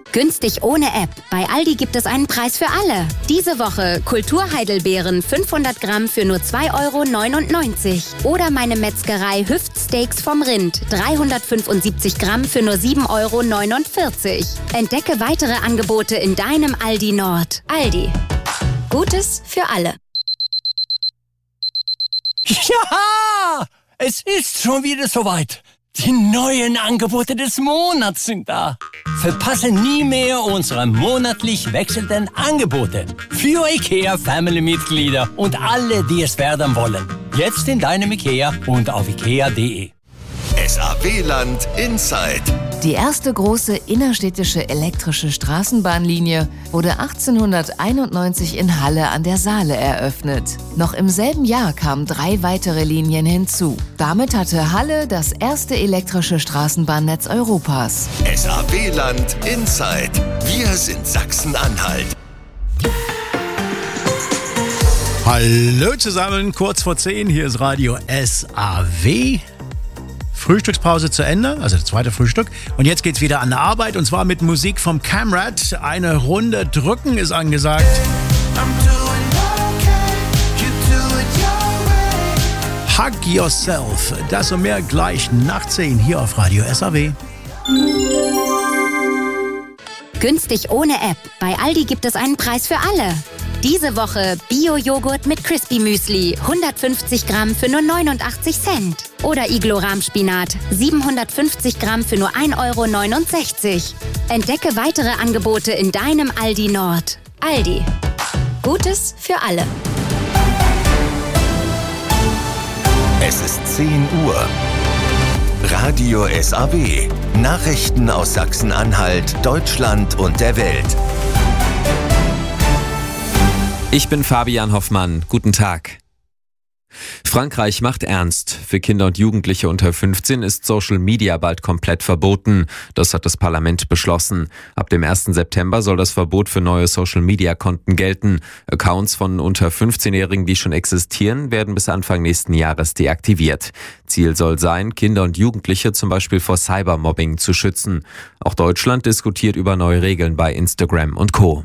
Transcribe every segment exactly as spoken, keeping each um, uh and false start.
Günstig ohne App. Bei Aldi gibt es einen Preis für alle. Diese Woche Kulturheidelbeeren fünfhundert Gramm für nur zwei Euro neunundneunzig. Oder meine Metzgerei Hüftsteaks vom Rind dreihundertfünfundsiebzig Gramm für nur sieben Euro neunundvierzig. Entdecke weitere Angebote in deinem Aldi Nord. Aldi. Gutes für alle. Ja, es ist schon wieder soweit. Die neuen Angebote des Monats sind da. Verpasse nie mehr unsere monatlich wechselnden Angebote für IKEA-Family-Mitglieder und alle, die es werden wollen. Jetzt in deinem IKEA und auf ikea punkt de. S A W-Land Inside. Die erste große innerstädtische elektrische Straßenbahnlinie wurde achtzehnhunderteinundneunzig in Halle an der Saale eröffnet. Noch im selben Jahr kamen drei weitere Linien hinzu. Damit hatte Halle das erste elektrische Straßenbahnnetz Europas. S A W-Land Inside. Wir sind Sachsen-Anhalt. Hallo zusammen, kurz vor zehn, hier ist Radio S A W. Frühstückspause zu Ende, also das zweite Frühstück. Und jetzt geht's wieder an der Arbeit und zwar mit Musik vom Camrad. Eine Runde drücken ist angesagt. Hug Yourself. Das und mehr gleich nach zehn hier auf Radio S A W. Günstig ohne App. Bei Aldi gibt es einen Preis für alle. Diese Woche Bio-Joghurt mit Crispy Müsli, hundertfünfzig Gramm für nur neunundachtzig Cent. Oder Iglo-Rahmspinat, siebenhundertfünfzig Gramm für nur ein Euro neunundsechzig. Entdecke weitere Angebote in deinem Aldi Nord. Aldi. Gutes für alle. Es ist zehn Uhr. Radio S A W. Nachrichten aus Sachsen-Anhalt, Deutschland und der Welt. Ich bin Fabian Hoffmann. Guten Tag. Frankreich macht ernst. Für Kinder und Jugendliche unter fünfzehn ist Social Media bald komplett verboten. Das hat das Parlament beschlossen. Ab dem ersten September soll das Verbot für neue Social Media Konten gelten. Accounts von unter fünfzehnjährigen, die schon existieren, werden bis Anfang nächsten Jahres deaktiviert. Ziel soll sein, Kinder und Jugendliche zum Beispiel vor Cybermobbing zu schützen. Auch Deutschland diskutiert über neue Regeln bei Instagram und Co.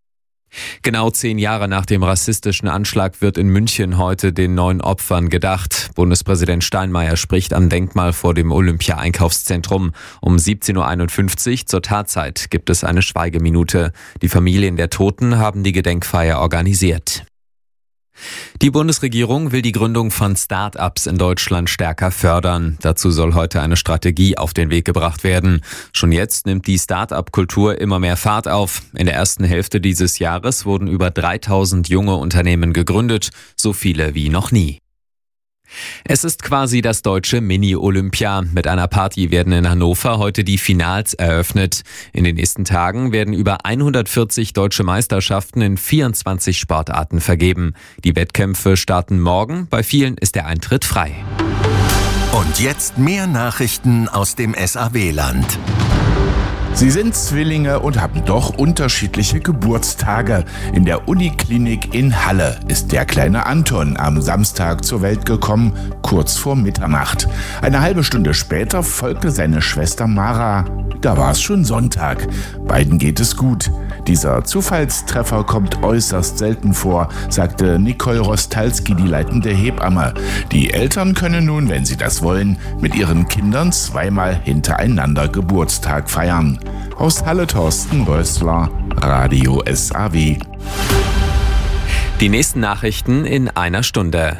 Genau zehn Jahre nach dem rassistischen Anschlag wird in München heute den neun Opfern gedacht. Bundespräsident Steinmeier spricht am Denkmal vor dem Olympia-Einkaufszentrum. Um siebzehn Uhr einundfünfzig zur Tatzeit gibt es eine Schweigeminute. Die Familien der Toten haben die Gedenkfeier organisiert. Die Bundesregierung will die Gründung von Start-ups in Deutschland stärker fördern. Dazu soll heute eine Strategie auf den Weg gebracht werden. Schon jetzt nimmt die Start-up-Kultur immer mehr Fahrt auf. In der ersten Hälfte dieses Jahres wurden über dreitausend junge Unternehmen gegründet, so viele wie noch nie. Es ist quasi das deutsche Mini-Olympia. Mit einer Party werden in Hannover heute die Finals eröffnet. In den nächsten Tagen werden über hundertvierzig deutsche Meisterschaften in vierundzwanzig Sportarten vergeben. Die Wettkämpfe starten morgen. Bei vielen ist der Eintritt frei. Und jetzt mehr Nachrichten aus dem S A W-Land. Sie sind Zwillinge und haben doch unterschiedliche Geburtstage. In der Uniklinik in Halle ist der kleine Anton am Samstag zur Welt gekommen, kurz vor Mitternacht. Eine halbe Stunde später folgte seine Schwester Mara. Da war es schon Sonntag. Beiden geht es gut. Dieser Zufallstreffer kommt äußerst selten vor, sagte Nicole Rostalski, die leitende Hebamme. Die Eltern können nun, wenn sie das wollen, mit ihren Kindern zweimal hintereinander Geburtstag feiern. Aus Halle Thorsten Rössler, Radio S A W. Die nächsten Nachrichten in einer Stunde.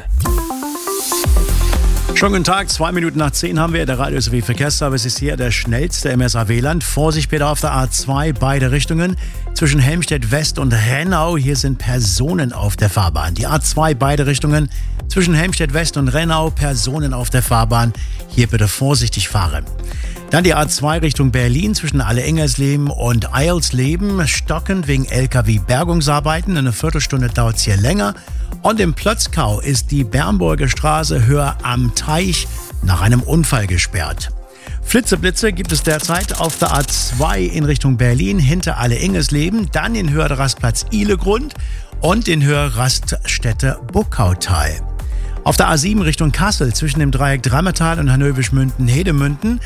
Schönen guten Tag, zwei Minuten nach zehn haben wir, der Radio S A W Verkehrsservice ist hier der schnellste im S A W-Land. Vorsicht bitte auf der A zwei, beide Richtungen. Zwischen Helmstedt West und Rennau, hier sind Personen auf der Fahrbahn. Die A zwei, beide Richtungen. Zwischen Helmstedt West und Rennau, Personen auf der Fahrbahn. Hier bitte vorsichtig fahren. Dann die A zwei Richtung Berlin zwischen Alle-Engersleben und Eilsleben. Stockend wegen L K W-Bergungsarbeiten. Eine Viertelstunde dauert es hier länger. Und im Plötzkau ist die Bernburger Straße höher am Teich nach einem Unfall gesperrt. Flitzeblitze gibt es derzeit auf der A zwei in Richtung Berlin hinter Alle-Engersleben. Dann in Höhe der Rastplatz Ihlegrund und in Höhe Raststätte Buckautal. Auf der A sieben Richtung Kassel zwischen dem Dreieck Drammertal und Hannöwisch-Münden-Hedemünden.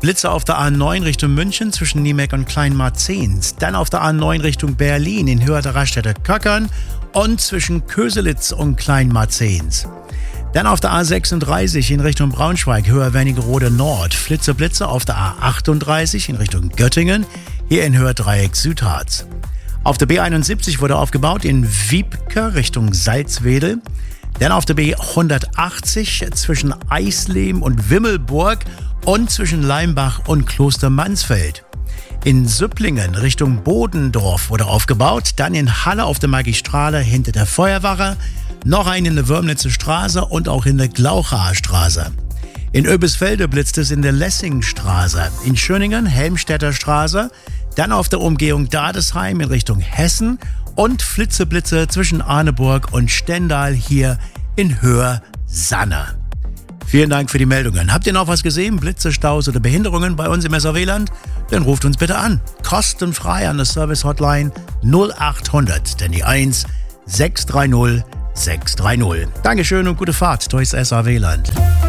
Blitze auf der A neun Richtung München zwischen Niemek und Kleinmarzens. Dann auf der A neun Richtung Berlin in Höhe der Raststätte Köckern und zwischen Köselitz und Kleinmarzens. Dann auf der A sechsunddreißig in Richtung Braunschweig, Höhe Wernigerode Nord. Flitze Blitze auf der A achtunddreißig in Richtung Göttingen, hier in Höhe Dreieck Südharz. Auf der B einundsiebzig wurde aufgebaut in Wiebke Richtung Salzwedel. Dann auf der B hundertachtzig zwischen Eisleben und Wimmelburg und zwischen Leimbach und Kloster Mansfeld. In Süpplingen Richtung Bodendorf wurde aufgebaut, dann in Halle auf der Magistrale hinter der Feuerwache, noch einen in der Würmlitzer Straße und auch in der Glauchaer Straße. In Oebisfelde blitzt es in der Lessingstraße, in Schöningen Helmstädter Straße, dann auf der Umgehung Dadesheim in Richtung Hessen und Flitzeblitze zwischen Arneburg und Stendal hier in Höhe-Sanne. Vielen Dank für die Meldungen. Habt ihr noch was gesehen? Blitze, Staus oder Behinderungen bei uns im S A W-Land? Dann ruft uns bitte an. Kostenfrei an der Service-Hotline null achthundert, denn die eins sechs drei null sechs drei null. Dankeschön und gute Fahrt durchs S A W-Land.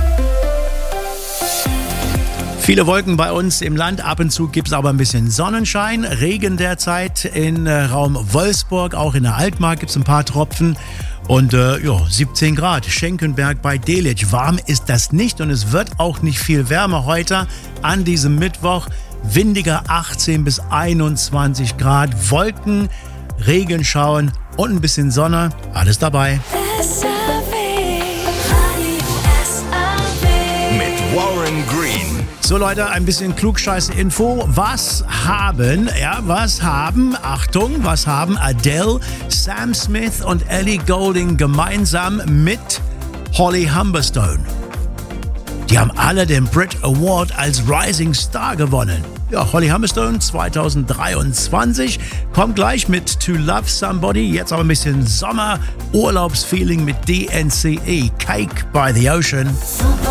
Viele Wolken bei uns im Land, ab und zu gibt es aber ein bisschen Sonnenschein. Regen derzeit in äh, Raum Wolfsburg, auch in der Altmark gibt es ein paar Tropfen. Und äh, ja, siebzehn Grad, Schenkenberg bei Delitzsch. Warm ist das nicht und es wird auch nicht viel wärmer heute an diesem Mittwoch. Windiger achtzehn bis einundzwanzig Grad, Wolken, Regenschauern und ein bisschen Sonne. Alles dabei. Mit Warren Green. So Leute, ein bisschen Klugscheiß-Info. Was haben, ja, was haben, Achtung, was haben Adele, Sam Smith und Ellie Goulding gemeinsam mit Holly Humberstone? Die haben alle den Brit Award als Rising Star gewonnen. Ja, Holly Humberstone zwanzig dreiundzwanzig kommt gleich mit To Love Somebody. Jetzt aber ein bisschen Sommer-Urlaubsfeeling mit D N C E, Cake by the Ocean.